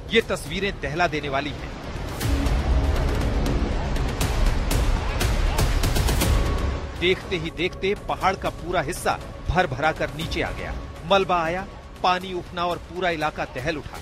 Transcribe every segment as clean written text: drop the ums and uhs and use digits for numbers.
ये तस्वीरें दहला देने वाली हैं। देखते ही देखते पहाड़ का पूरा हिस्सा भर भरा कर नीचे आ गया। मलबा आया, पानी उफना और पूरा इलाका दहल उठा।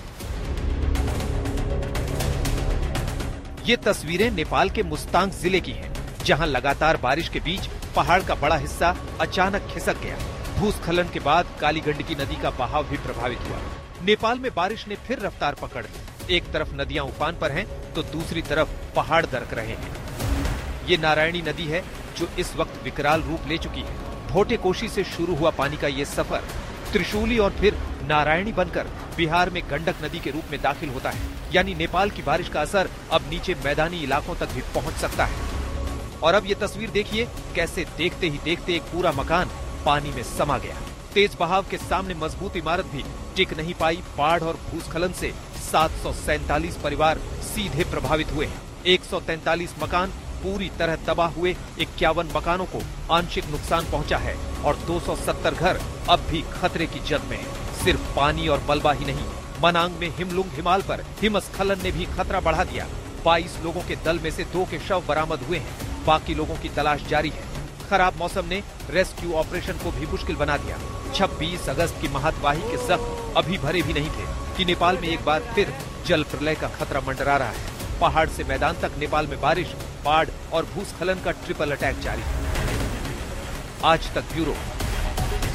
ये तस्वीरें नेपाल के मुस्तांग जिले की हैं, जहां लगातार बारिश के बीच पहाड़ का बड़ा हिस्सा अचानक खिसक गया। भूस्खलन के बाद काली गंडकी नदी का बहाव भी प्रभावित हुआ। नेपाल में बारिश ने फिर रफ्तार पकड़ ली। एक तरफ नदियां उफान पर हैं, तो दूसरी तरफ पहाड़ दरक रहे हैं। ये नारायणी नदी है जो इस वक्त विकराल रूप ले चुकी है। भोटेकोशी से शुरू हुआ पानी का ये सफर त्रिशूली और फिर नारायणी बनकर बिहार में गंडक नदी के रूप में दाखिल होता है। यानी नेपाल की बारिश का असर अब नीचे मैदानी इलाकों तक भी पहुंच सकता है। और अब ये तस्वीर देखिए, कैसे देखते ही देखते एक पूरा मकान पानी में समा गया। तेज बहाव के सामने मजबूत इमारत भी टिक नहीं पाई। बाढ़ और भूस्खलन से 747 परिवार सीधे प्रभावित हुए हैं। 143 मकान पूरी तरह तबाह हुए। 51 मकानों को आंशिक नुकसान पहुंचा है और 270 घर अब भी खतरे की जद में हैं। सिर्फ पानी और मलबा ही नहीं, मनांग में हिमलुंग हिमाल पर हिमस्खलन ने भी खतरा बढ़ा दिया। 22 लोगों के दल में से 2 के शव बरामद हुए हैं। बाकी लोगों की तलाश जारी है। खराब मौसम ने रेस्क्यू ऑपरेशन को भी मुश्किल बना दिया। 26 अगस्त की महतवाही के जख्म अभी भरे भी नहीं थे कि नेपाल में एक बार फिर जल प्रलय का खतरा मंडरा रहा है। पहाड़ से मैदान तक नेपाल में बारिश, बाढ़ और भूस्खलन का ट्रिपल अटैक जारी है। आज तक ब्यूरो।